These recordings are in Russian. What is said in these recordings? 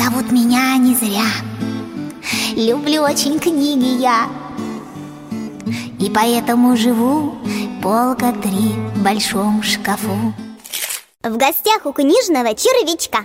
зовут меня не зря. Люблю очень книги я, и поэтому живу полка 3 в большом шкафу. В гостях у книжного червячка.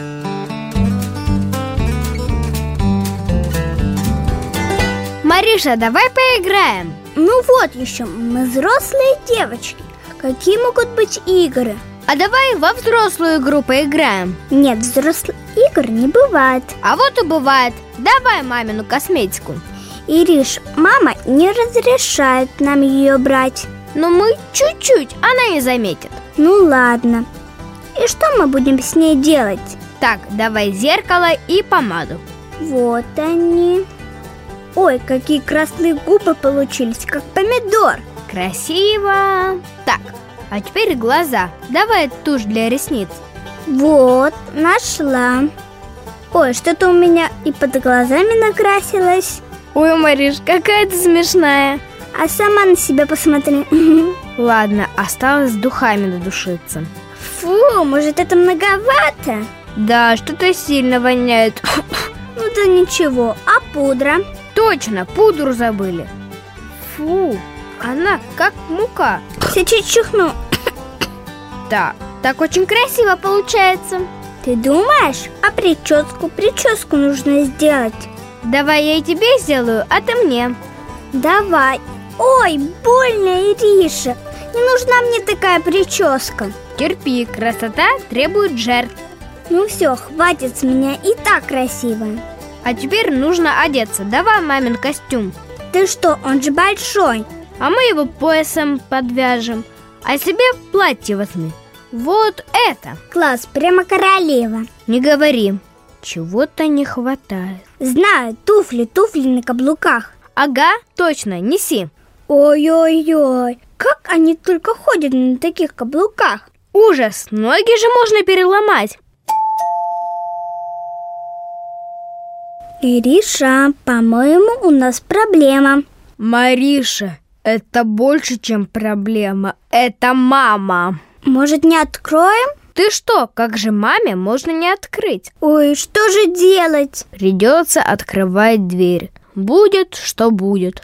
Мариша, давай поиграем. Ну вот еще, мы взрослые девочки. Какие могут быть игры? А давай во взрослую игру поиграем. Нет, взрослых игр не бывает. А вот и бывает. Давай мамину косметику. Ириш, мама не разрешает нам ее брать. Но мы чуть-чуть, она не заметит. Ну ладно. И что мы будем с ней делать? Так, давай зеркало и помаду. Вот они. Ой, какие красные губы получились, как помидор. Красиво. Так, а теперь глаза. Давай тушь для ресниц. Вот, нашла. Ой, что-то у меня и под глазами накрасилось. Ой, Мариш, какая ты смешная. А сама на себя посмотри. Ладно, осталось духами надушиться. Фу, может, это многовато? Да, что-то сильно воняет. Ну да ничего, а пудра? Точно, пудру забыли. Фу, она как мука. Сейчас чихну. Да, так очень красиво получается. Ты думаешь? А прическу нужно сделать. Давай я и тебе сделаю, а ты мне. Давай. Ой, больно, Ириша. Не нужна мне такая прическа. Терпи, красота требует жертв. Ну все, хватит с меня, и так красивая. А теперь нужно одеться. Давай мамин костюм. Ты что, он же большой. А мы его поясом подвяжем. А себе платье возьми. Вот это. Класс, прямо королева. Не говори. Чего-то не хватает. Знаю, туфли на каблуках. Ага, точно, неси. Ой-ой-ой, как они только ходят на таких каблуках. Ужас, ноги же можно переломать. Ириша, по-моему, у нас проблема. Мариша, это больше, чем проблема. Это мама. Может, не откроем? Ты что, как же маме можно не открыть? Ой, что же делать? Придется открывать дверь. Будет, что будет.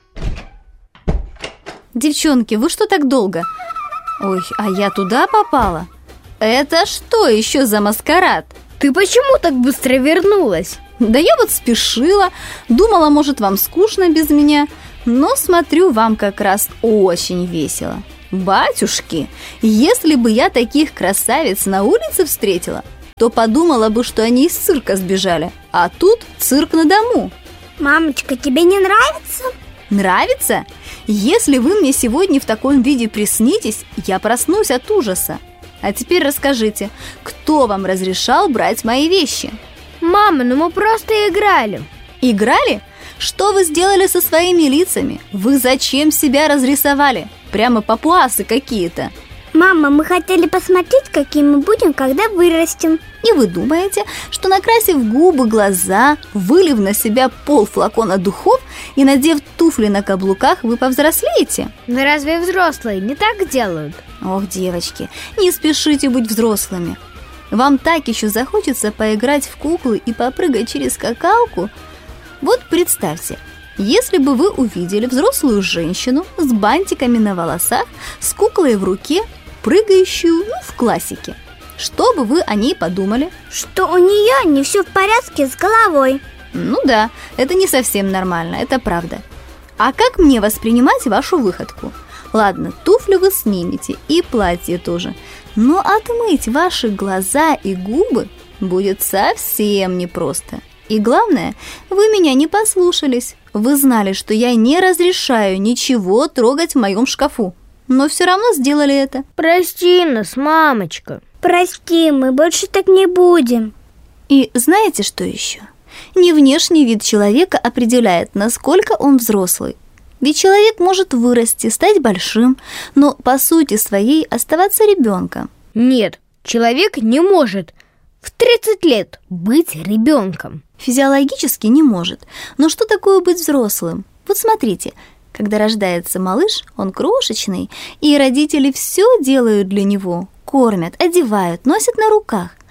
Девчонки, вы что так долго? Ой, а я туда попала? Это что еще за маскарад? Ты почему так быстро вернулась? Да я вот спешила, думала, может, вам скучно без меня. Но смотрю, вам как раз очень весело. Батюшки, если бы я таких красавиц на улице встретила, то подумала бы, что они из цирка сбежали. А тут цирк на дому. Мамочка, тебе не нравится? Нравится? Если вы мне сегодня в таком виде приснитесь, я проснусь от ужаса. А теперь расскажите, кто вам разрешал брать мои вещи? Мама, ну мы просто играли. Играли? Что вы сделали со своими лицами? Вы зачем себя разрисовали? Прямо папуасы какие-то. Мама, мы хотели посмотреть, какие мы будем, когда вырастем. И вы думаете, что накрасив губы, глаза, вылив на себя полфлакона духов и надев туфли на каблуках, вы повзрослеете? Но разве взрослые не так делают? Ох, девочки, не спешите быть взрослыми. Вам так еще захочется поиграть в куклы и попрыгать через скакалку? Вот представьте, если бы вы увидели взрослую женщину с бантиками на волосах, с куклой в руке, прыгающую, в классике. Что бы вы о ней подумали? Что у нее не все в порядке с головой. Ну да, это не совсем нормально, это правда. А как мне воспринимать вашу выходку? Ладно, туфли вы снимете и платье тоже, но отмыть ваши глаза и губы будет совсем непросто. И главное, вы меня не послушались. Вы знали, что я не разрешаю ничего трогать в моем шкафу, но все равно сделали это. Прости нас, мамочка. Прости, мы больше так не будем. И знаете, что еще? Не внешний вид человека определяет, насколько он взрослый. Ведь человек может вырасти, стать большим, но по сути своей оставаться ребенком. Нет, человек не может в 30 лет быть ребенком. Физиологически не может. Но что такое быть взрослым? Вот смотрите, когда рождается малыш, он крошечный, и родители все делают для него. Кормят, одевают, носят на руках.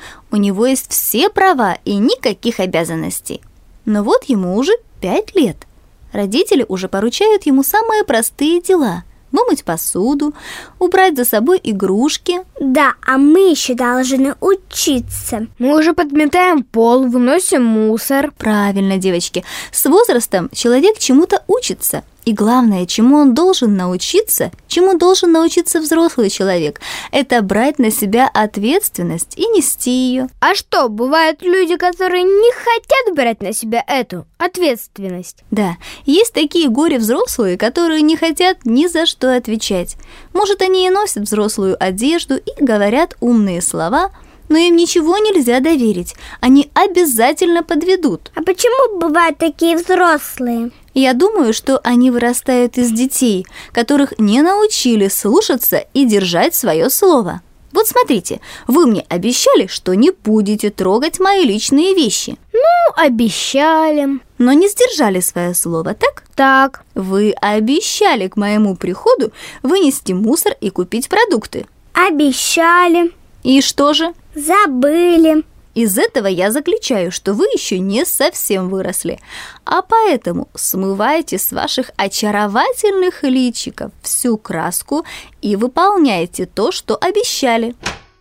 у него есть все права и никаких обязанностей. Но вот ему уже 5 лет. Родители уже поручают ему самые простые дела: вымыть посуду, убрать за собой игрушки. Да, а мы еще должны учиться. Мы уже подметаем пол, выносим мусор. Правильно, девочки. С возрастом человек чему-то учится. И главное, чему должен научиться взрослый человек, это брать на себя ответственность и нести ее. А что, бывают люди, которые не хотят брать на себя эту ответственность? Да, есть такие горе-взрослые, которые не хотят ни за что отвечать. Может, они и носят взрослую одежду и говорят умные слова, но им ничего нельзя доверить. Они обязательно подведут. А почему бывают такие взрослые? Я думаю, что они вырастают из детей, которых не научили слушаться и держать свое слово. Вот смотрите, вы мне обещали, что не будете трогать мои личные вещи. Ну, обещали. Но не сдержали свое слово, так? Так. Вы обещали к моему приходу вынести мусор и купить продукты. Обещали. И что же? Забыли. Из этого я заключаю, что вы еще не совсем выросли, а поэтому смывайте с ваших очаровательных личиков всю краску и выполняйте то, что обещали.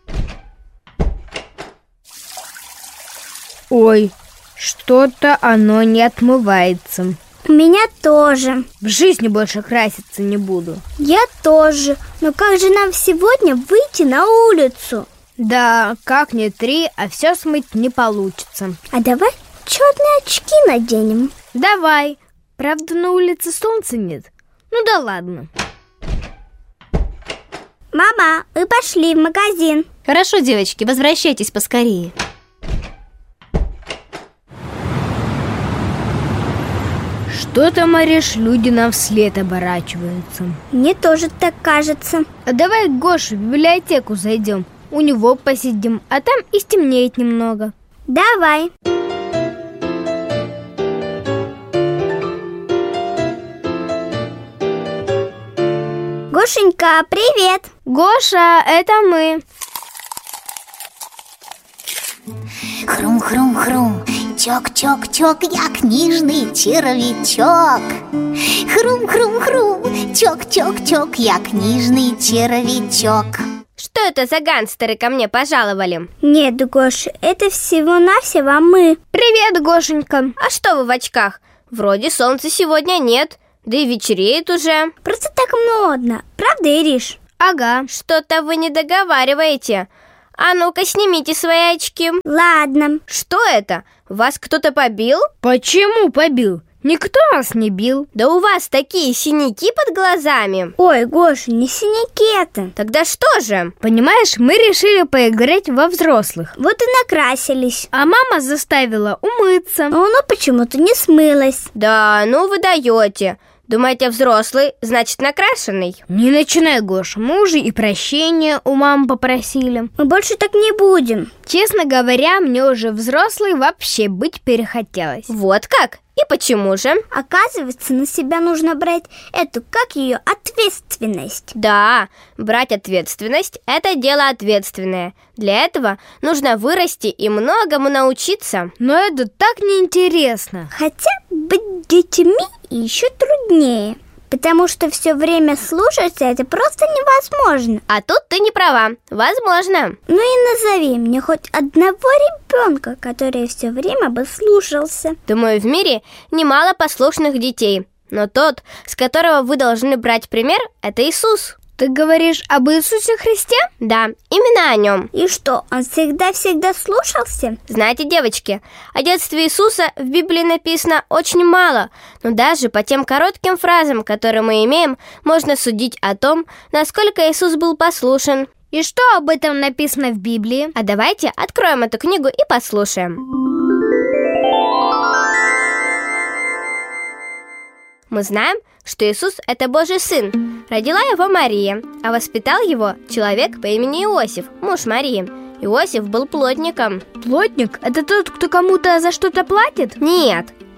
Ой, что-то оно не отмывается. У меня тоже. В жизни больше краситься не буду. Я тоже. Но как же нам сегодня выйти на улицу? Да, как ни три, а все смыть не получится. А давай черные очки наденем. Давай. Правда, на улице солнца нет. Ну да ладно. Мама, мы пошли в магазин. Хорошо, девочки, возвращайтесь поскорее. Что-то, Мариш, люди нам вслед оборачиваются. Мне тоже так кажется. А давай к Гоше в библиотеку зайдем. У него посидим, а там и стемнеет немного. Давай. Гошенька, привет. Гоша, это мы. Хрум-хрум-хрум, чок-чок-чок, я книжный червячок. Хрум-хрум-хрум, чок-чок-чок, я книжный червячок. Что это за гангстеры ко мне пожаловали? Нет, Гоша, это всего-навсего мы. Привет, Гошенька. А что вы в очках? Вроде солнца сегодня нет, да и вечереет уже. Просто так модно, правда, Ириш? Ага. Что-то вы не договариваете. А ну-ка, снимите свои очки. Ладно. Что это? Вас кто-то побил? Почему побил? Никто нас не бил. Да у вас такие синяки под глазами. Ой, Гоша, не синяки это. Тогда что же? Понимаешь, мы решили поиграть во взрослых. Вот и накрасились. А мама заставила умыться. Но оно почему-то не смылось. Да, ну вы даете. Думаете, взрослый, значит накрашенный? Не начинай, Гоша, мы уже и прощения у мамы попросили. Мы больше так не будем. Честно говоря, мне уже взрослой вообще быть перехотелось. Вот как? И почему же? Оказывается, на себя нужно брать эту, как ее, ответственность. Да, брать ответственность – это дело ответственное. Для этого нужно вырасти и многому научиться. Но это так неинтересно. Хотя быть детьми еще труднее, потому что все время слушаться это просто невозможно. А тут ты не права. Возможно. Ну и назови мне хоть одного ребенка, который все время бы слушался. Думаю, в мире немало послушных детей. Но тот, с которого вы должны брать пример, это Иисус. Ты говоришь об Иисусе Христе? Да, именно о нем. И что, он всегда-всегда слушался? Знаете, девочки, о детстве Иисуса в Библии написано очень мало. Но даже по тем коротким фразам, которые мы имеем, можно судить о том, насколько Иисус был послушен. И что об этом написано в Библии? А давайте откроем эту книгу и послушаем. Мы знаем, что Иисус – это Божий Сын. Родила его Мария, а воспитал его человек по имени Иосиф, муж Марии. Иосиф был плотником. Плотник? Это тот, кто кому-то за что-то платит? Нет,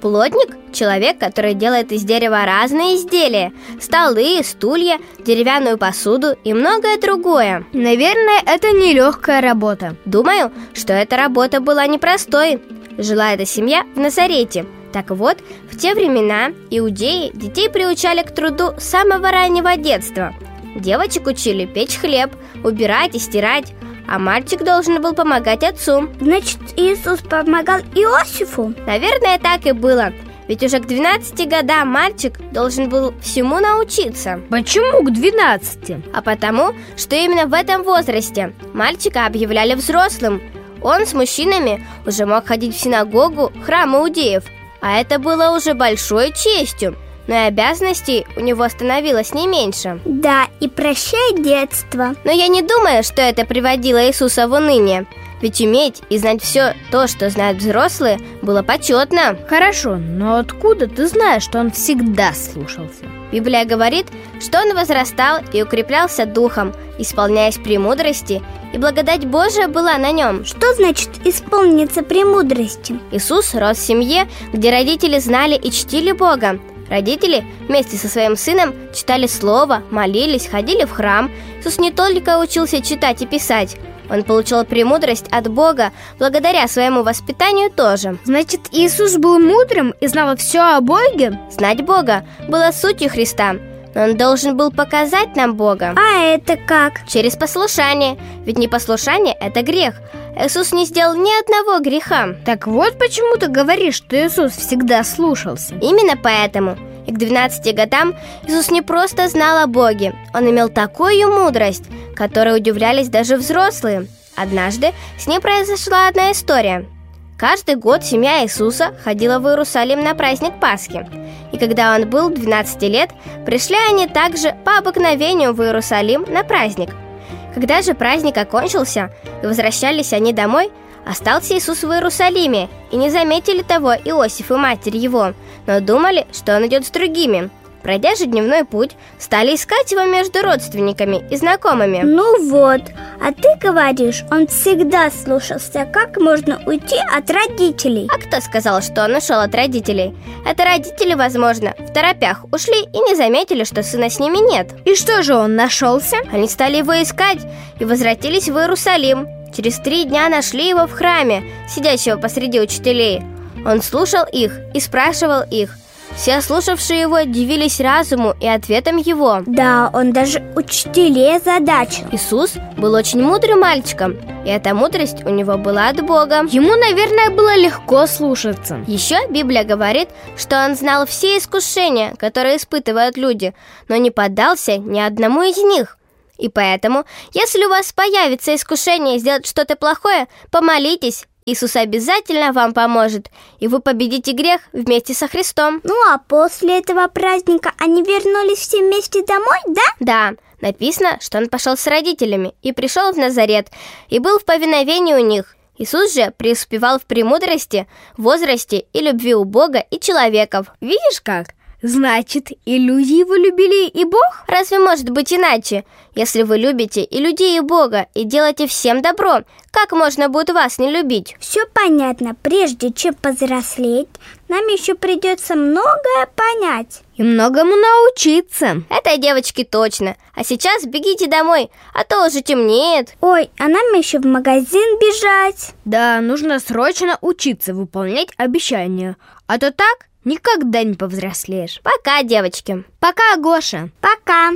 Плотник – человек, который делает из дерева разные изделия: столы, стулья, деревянную посуду и многое другое. Наверное, это нелегкая работа. Думаю, что эта работа была непростой. Жила эта семья в Назарете. Так вот, в те времена иудеи детей приучали к труду с самого раннего детства. Девочек учили печь хлеб, убирать и стирать, а мальчик должен был помогать отцу. Значит, Иисус помогал Иосифу? Наверное, так и было. Ведь уже к 12 годам мальчик должен был всему научиться. Почему к 12? А потому, что именно в этом возрасте мальчика объявляли взрослым. Он с мужчинами уже мог ходить в синагогу, храм иудеев, а это было уже большой честью. Но и обязанностей у него становилось не меньше. Да, и прощай детство. Но я не думаю, что это приводило Иисуса в уныние. Ведь уметь и знать все то, что знают взрослые, было почетно. Хорошо, но откуда ты знаешь, что он всегда слушался? Библия говорит, что он возрастал и укреплялся духом, исполняясь премудрости, и благодать Божия была на нем. Что значит исполниться премудрости? Иисус рос в семье, где родители знали и чтили Бога. Родители вместе со своим сыном читали Слово, молились, ходили в храм. Иисус не только учился читать и писать, он получил премудрость от Бога благодаря своему воспитанию тоже. Значит, Иисус был мудрым и знал все о Боге? Знать Бога было сутью Христа, но он должен был показать нам Бога. А это как? Через послушание, ведь непослушание – это грех. Иисус не сделал ни одного греха. Так вот почему ты говоришь, что Иисус всегда слушался. Именно поэтому. И к 12 годам Иисус не просто знал о Боге, он имел такую мудрость, которой удивлялись даже взрослые. Однажды с ним произошла одна история. Каждый год семья Иисуса ходила в Иерусалим на праздник Пасхи. И когда он был 12 лет, пришли они также по обыкновению в Иерусалим на праздник. Когда же праздник окончился и возвращались они домой, остался Иисус в Иерусалиме, и не заметили того Иосиф и матерь его, но думали, что он идет с другими. Пройдя же дневной путь, стали искать его между родственниками и знакомыми. Ну вот, а ты говоришь, он всегда слушался. Как можно уйти от родителей? А кто сказал, что он ушел от родителей? Это родители, возможно, в торопях ушли и не заметили, что сына с ними нет. И что же, он нашелся? Они стали его искать и возвратились в Иерусалим. Через 3 дня нашли его в храме, сидящего посреди учителей. Он слушал их и спрашивал их. Все слушавшие его дивились разуму и ответам его. Да, он даже учителей озадачил. Иисус был очень мудрым мальчиком, и эта мудрость у него была от Бога. Ему, наверное, было легко слушаться. Еще Библия говорит, что он знал все искушения, которые испытывают люди, но не поддался ни одному из них. И поэтому, если у вас появится искушение сделать что-то плохое, помолитесь. Иисус обязательно вам поможет, и вы победите грех вместе со Христом. Ну а после этого праздника они вернулись все вместе домой, да? Да, написано, что он пошел с родителями и пришел в Назарет, и был в повиновении у них. Иисус же преуспевал в премудрости, возрасте и любви у Бога и человеков. Видишь как? Значит, и люди его любили, и Бог? Разве может быть иначе? Если вы любите и людей, и Бога, и делаете всем добро, как можно будет вас не любить? Все понятно. Прежде чем повзрослеть, нам еще придется многое понять. И многому научиться. Это, девочки, точно. А сейчас бегите домой, а то уже темнеет. Ой, а нам еще в магазин бежать. Да, нужно срочно учиться выполнять обещания. А то так никогда не повзрослеешь. Пока, девочки. Пока, Гоша. Пока.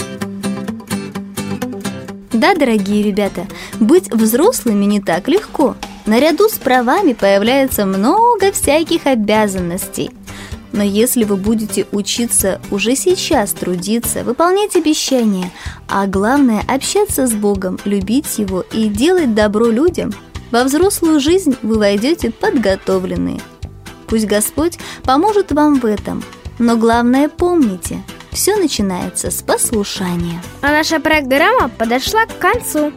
Да, дорогие ребята, быть взрослыми не так легко. Наряду с правами появляется много всяких обязанностей. Но если вы будете учиться уже сейчас трудиться, выполнять обещания, а главное общаться с Богом, любить Его и делать добро людям, во взрослую жизнь вы войдете подготовленные. Пусть Господь поможет вам в этом, но главное помните, все начинается с послушания. А наша программа подошла к концу.